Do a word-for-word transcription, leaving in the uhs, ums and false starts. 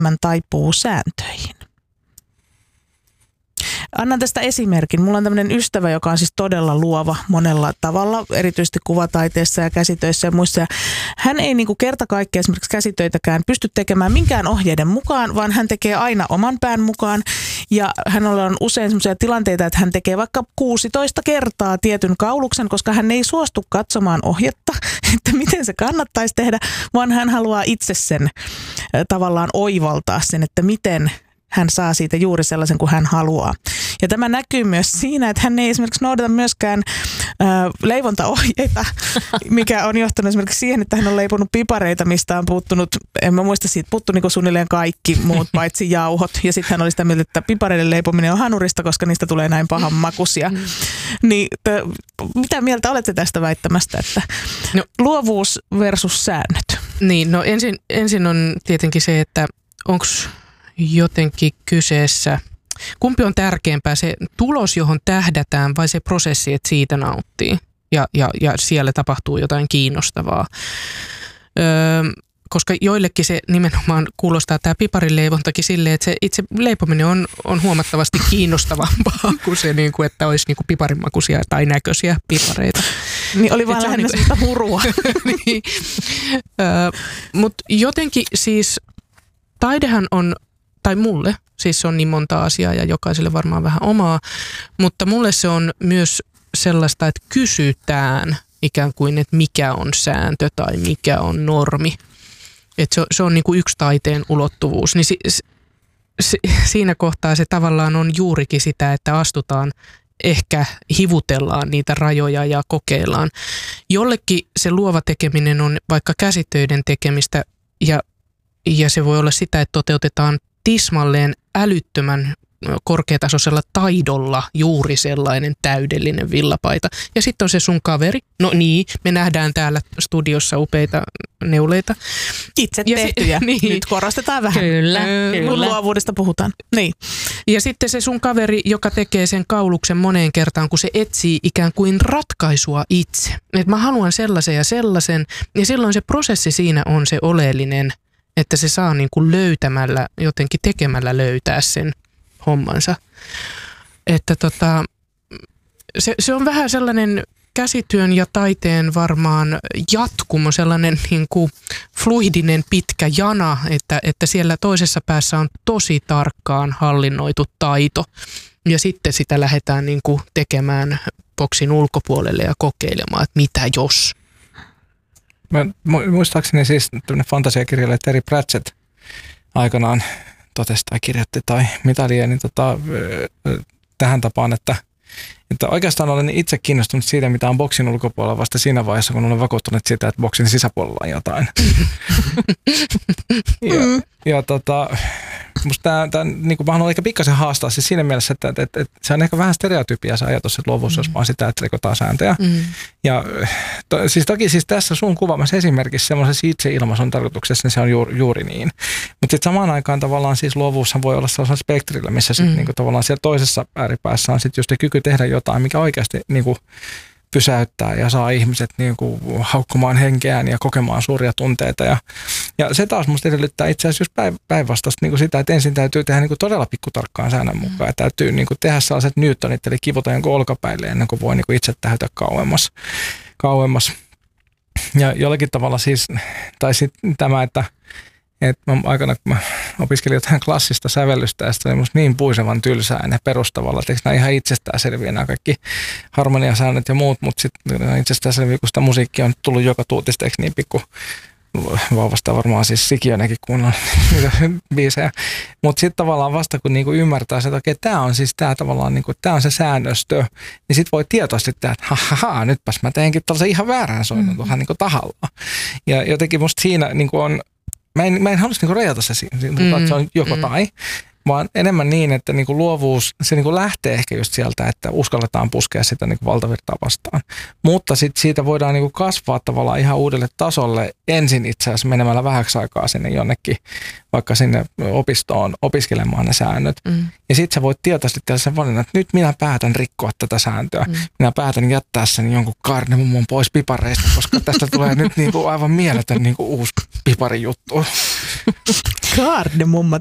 enemmän taipuu sääntöihin. Annan tästä esimerkin. Mulla on tämmöinen ystävä, joka on siis todella luova monella tavalla, erityisesti kuvataiteessa ja käsitöissä ja muissa. Ja hän ei niinku kerta kaikkiaan esimerkiksi käsitöitäkään pysty tekemään minkään ohjeiden mukaan, vaan hän tekee aina oman pään mukaan. Ja hänellä on usein sellaisia tilanteita, että hän tekee vaikka kuusitoista kertaa tietyn kauluksen, koska hän ei suostu katsomaan ohjetta, että miten se kannattaisi tehdä, vaan hän haluaa itse sen tavallaan oivaltaa sen, että miten hän saa siitä juuri sellaisen kuin hän haluaa. Ja tämä näkyy myös siinä, että hän ei esimerkiksi noudata myöskään äh, leivontaohjeita, mikä on johtanut esimerkiksi siihen, että hän on leiponut pipareita, mistä on puuttunut, en mä muista siitä, puuttu niin suunnilleen kaikki muut paitsi jauhot. Ja sitten hän oli sitä mieltä, että pipareiden leipominen on hanurista, koska niistä tulee näin pahan makuisia. Niin, t- mitä mieltä olette tästä väittämästä, että no, luovuus versus säännöt? Niin, no ensin, ensin on tietenkin se, että onko jotenkin kyseessä, kumpi on tärkeämpää, se tulos, johon tähdätään vai se prosessi, että siitä nauttii ja, ja, ja siellä tapahtuu jotain kiinnostavaa. Öö, koska joillekin se nimenomaan kuulostaa tämä piparinleivontakin silleen, että se itse leipominen on, on huomattavasti kiinnostavampaa kuin se, niin kuin, että olisi niin kuin piparinmakuisia tai näköisiä pipareita. Niin oli vaan lähinnä niin sitä murua. niin. öö, Mutta jotenkin siis taidehan on, tai mulle, siis se on niin monta asiaa ja jokaiselle varmaan vähän omaa, mutta mulle se on myös sellaista, että kysytään ikään kuin, että mikä on sääntö tai mikä on normi. Että se, se on niin kuin yksi taiteen ulottuvuus. Niin si, si, siinä kohtaa se tavallaan on juurikin sitä, että astutaan, ehkä hivutellaan niitä rajoja ja kokeillaan. Jollekin se luova tekeminen on vaikka käsitöiden tekemistä ja Ja se voi olla sitä, että toteutetaan tismalleen älyttömän korkeatasoisella taidolla juuri sellainen täydellinen villapaita. Ja sitten on se sun kaveri. No niin, me nähdään täällä studiossa upeita neuleita. Itse tehtyjä. Si- niin. Nyt korostetaan vähän. Kyllä, Kun kyllä. luovuudesta puhutaan. Niin. Ja sitten se sun kaveri, joka tekee sen kauluksen moneen kertaan, kun se etsii ikään kuin ratkaisua itse. Että mä haluan sellaisen ja sellaisen. Ja silloin se prosessi siinä on se oleellinen, että se saa niin kuin löytämällä, jotenkin tekemällä löytää sen hommansa. Että tota, se, se on vähän sellainen käsityön ja taiteen varmaan jatkumo, sellainen niin kuin fluidinen pitkä jana, että, että siellä toisessa päässä on tosi tarkkaan hallinnoitu taito. Ja sitten sitä lähdetään niin kuin tekemään boksin ulkopuolelle ja kokeilemaan, että mitä jos. Mä muistaakseni siis tämmöinen fantasiakirjailija Terry Pratchett aikanaan totesi tai kirjoitti tai mitä liian, niin tota, tähän tapaan, että, että oikeastaan olen itse kiinnostunut siitä, mitä on boksin ulkopuolella vasta siinä vaiheessa, kun olen vakuuttunut siitä, että boksin sisäpuolella on jotain. ja, ja tota, musta tämä, tämä niin kuin mä haluan ehkä pikkasen haastaa siis siinä mielessä, että, että, että, että se on ehkä vähän stereotypia se ajatus, että luovuus olisi mm. vaan sitä, että rikotaan sääntöjä. Mm. Ja to, siis toki siis tässä sun kuvaamassa esimerkissä semmoisessa itseilmaisun tarkoituksessa, niin se on juuri, juuri niin. Mutta sitten samaan aikaan tavallaan siis luovuushan voi olla sellaisella spektrillä, missä sitten mm. niin kuin tavallaan siellä toisessa ääripäässä on sitten just se kyky tehdä jotain, mikä oikeasti niin kuin pysäyttää ja saa ihmiset niin kuin haukkumaan henkeään ja kokemaan suuria tunteita. Ja, ja se taas musta edellyttää itse asiassa just päin, päinvastaista niin kuin sitä, että ensin täytyy tehdä niin kuin todella pikkutarkkaan säännön mukaan. Ja täytyy niin kuin tehdä sellaiset Newtonit, eli kivuta jonkun olkapäille ennen kuin voi niin kuin itse tähytä kauemmas. kauemmas. Ja jollakin tavalla siis, tai sitten tämä, että että mä aikana, kun mä opiskelin jotain klassista sävellystä, ja sitten oli musta niin puisevan tylsää ja perustavalla, että nämä ihan itsestäänselviä nämä kaikki harmoniasäännöt ja muut, mutta sitten itsestäänselviä, kun sitä musiikkia on tullut joka tuutisteeksi niin pikku vauvasta varmaan siis Sikiönenkin kuunnella niitä biisejä. Mutta sitten tavallaan vasta kun niinku ymmärtää se, että okei, tämä on siis tämä tavallaan, niinku, tämä on se säännöstö, niin sitten voi tietoisesti tehdä, että hahaha, nytpäs mä teenkin tällaisen ihan väärän soinnon tuohon niinku tahallaan. Ja jotenkin musta siinä niinku on, Mä en, mä en halus niinku rajata se, mm, että se on joko mm. tai. vaan enemmän niin, että niin kuin luovuus, se niin kuin lähtee ehkä just sieltä, että uskalletaan puskea sitä niin kuin valtavirtaa vastaan. Mutta sitten siitä voidaan niin kuin kasvaa tavallaan ihan uudelle tasolle ensin itse asiassa menemällä vähäksi aikaa sinne jonnekin, vaikka sinne opistoon opiskelemaan ne säännöt. Mm. Ja sitten sä voit tietoisesti tehdä sen valinnan, että nyt minä päätän rikkoa tätä sääntöä. Mm. Minä päätän jättää sen jonkun karnemummon pois pipareista, koska tästä tulee nyt niin kuin aivan mieletön niin kuin uusi piparijuttu. Kardemumma.